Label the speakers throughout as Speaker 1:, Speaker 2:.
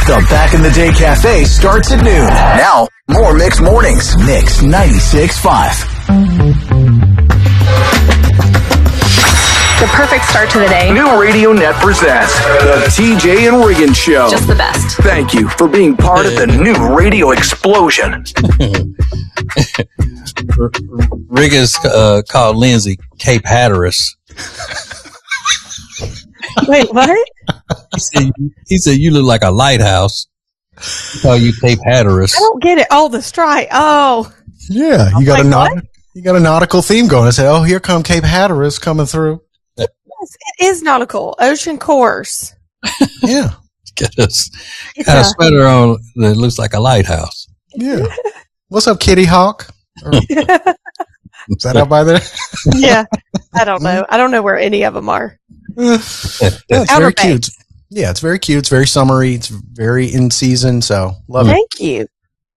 Speaker 1: The Back in the Day Cafe starts at noon. Now, more Mix Mornings. Mix 96.5.
Speaker 2: The perfect start to the day.
Speaker 1: New Radio Net presents the TJ and Regan Show.
Speaker 2: Just the best.
Speaker 1: Thank you for being part of the new radio explosion.
Speaker 3: Regan's called Lindsay Cape Hatteras.
Speaker 4: Wait, what?
Speaker 3: He said you look like a lighthouse. He call you Cape Hatteras.
Speaker 4: I don't get it. Oh, the strike. Oh.
Speaker 5: Yeah, you got you got a nautical theme going. I said, oh, here come Cape Hatteras coming through.
Speaker 4: Yes, it is nautical. Ocean course.
Speaker 5: Yeah.
Speaker 3: Got a sweater on that looks like a lighthouse.
Speaker 5: Yeah. What's up, Kitty Hawk? Is that out by there?
Speaker 4: Yeah. I don't know. I don't know where any of them are.
Speaker 5: It's very cute. Yeah, it's very cute. It's very summery. It's very in season. So love it.
Speaker 4: Thank you.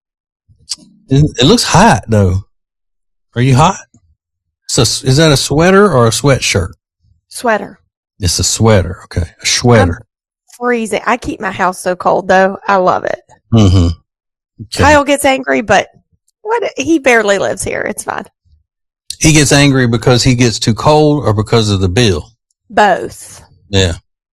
Speaker 3: It looks hot though. Are you hot? So is that a sweater or a sweatshirt?
Speaker 4: Sweater.
Speaker 3: It's a sweater. Okay, a sweater.
Speaker 4: I'm freezing. I keep my house so cold though. I love it.
Speaker 3: Mm-hmm. Okay.
Speaker 4: Kyle gets angry, but he barely lives here. It's fine.
Speaker 3: He gets angry because he gets too cold or because of the bill?
Speaker 4: Both.
Speaker 3: Yeah.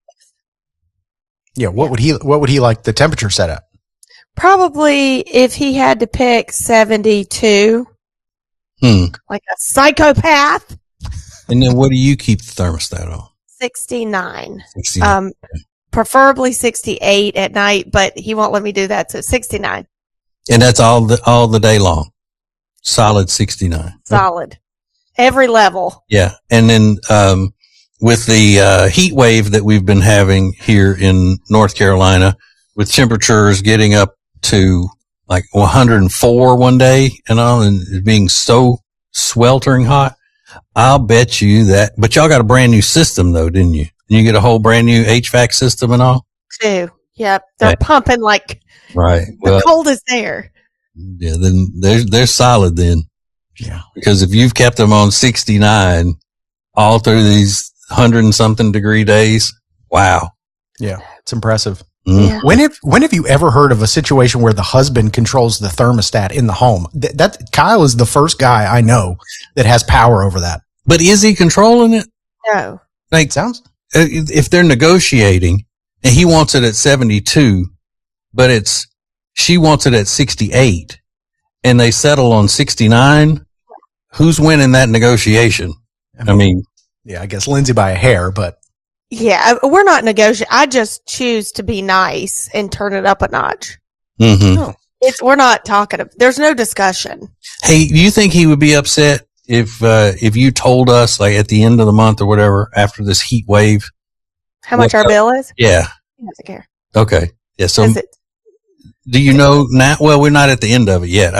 Speaker 5: Yeah. What would he like the temperature set at?
Speaker 4: Probably if he had to pick 72. Like a psychopath.
Speaker 3: And then what do you keep the thermostat on?
Speaker 4: 69.
Speaker 3: 69.
Speaker 4: Preferably 68 at night, but he won't let me do that. So 69.
Speaker 3: And that's all the day long. Solid 69.
Speaker 4: Solid. Every level.
Speaker 3: Yeah. And then, with the, heat wave that we've been having here in North Carolina, with temperatures getting up to like 104 one day and all, and it being so sweltering hot, I'll bet you that, but y'all got a brand new system though, didn't you? You get a whole brand new HVAC system and all?
Speaker 4: Too. Yep. They're pumping like
Speaker 3: right.
Speaker 4: The coldest air.
Speaker 3: Yeah. Then they're solid then.
Speaker 5: Yeah.
Speaker 3: Because if you've kept them on 69 all through these 100 and something degree days, wow.
Speaker 5: Yeah. It's impressive.
Speaker 4: Yeah.
Speaker 5: When have you ever heard of a situation where the husband controls the thermostat in the home? That Kyle is the first guy I know that has power over that.
Speaker 3: But is he controlling it?
Speaker 4: No.
Speaker 3: Like,
Speaker 5: sounds
Speaker 3: if they're negotiating and he wants it at 72, but she wants it at 68 and they settle on 69, who's winning that negotiation? I mean,
Speaker 5: yeah, I guess Lindsay by a hair, but
Speaker 4: yeah, we're not negotiating. I just choose to be nice and turn it up a notch.
Speaker 3: mm-hmm.
Speaker 5: no.
Speaker 4: We're not talking. There's no discussion.
Speaker 3: Hey, do you think he would be upset if you told us like at the end of the month or whatever after this heat wave?
Speaker 4: How much our bill is?
Speaker 3: Yeah.
Speaker 4: He doesn't care.
Speaker 3: Okay. Yeah. So
Speaker 4: Is it?
Speaker 3: do you know now? Well, we're not at the end of it yet.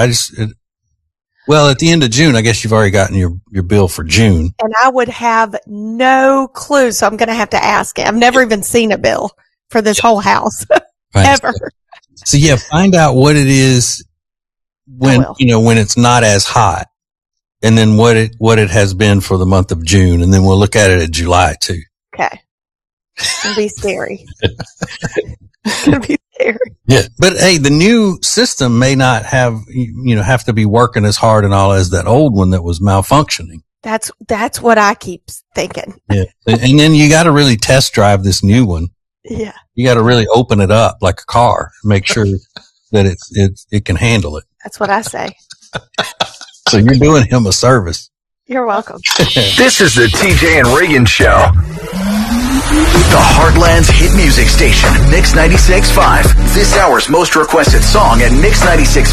Speaker 3: At the end of June, I guess you've already gotten your bill for June.
Speaker 4: And I would have no clue, so I'm going to have to ask him. I've never even seen a bill for this whole house
Speaker 3: Right.
Speaker 4: ever.
Speaker 3: So yeah, find out what it is when it's not as hot, and then what it has been for the month of June, and then we'll look at it at July too.
Speaker 4: Okay. It'll be scary. It'll be scary.
Speaker 3: Yeah, but hey, the new system may not have to be working as hard and all as that old one that was malfunctioning.
Speaker 4: That's what I keep thinking.
Speaker 3: Yeah, and then you got to really test drive this new one.
Speaker 4: Yeah.
Speaker 3: You got to really open it up like a car, make sure that it can handle it.
Speaker 4: That's what I say.
Speaker 3: So you're doing him a service.
Speaker 4: You're welcome.
Speaker 1: This is the TJ and Regan Show. The Heartland's hit music station, Mix 96.5. This hour's most requested song at Mix 96.5